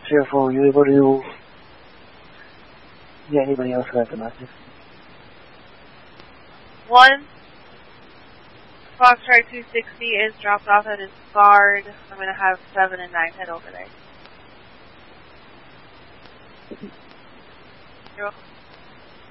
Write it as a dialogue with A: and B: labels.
A: Careful, are you able to get anybody else who has domestic?
B: 1, Foxtrot 260 is dropped off at his guard. I'm going to have 7 and 9 head over there. You're welcome.